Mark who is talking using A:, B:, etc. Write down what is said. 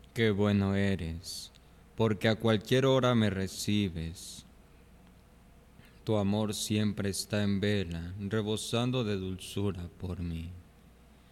A: Qué bueno eres, porque a cualquier hora me recibes. Tu amor siempre está en vela, rebosando de dulzura por mí.